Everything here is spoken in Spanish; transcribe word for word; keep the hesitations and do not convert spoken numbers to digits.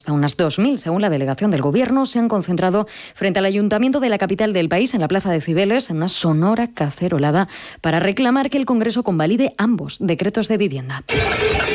Unas dos mil, según la delegación del Gobierno, se han concentrado frente al ayuntamiento de la capital del país, en la Plaza de Cibeles, en una sonora cacerolada para reclamar que el Congreso convalide ambos decretos de vivienda.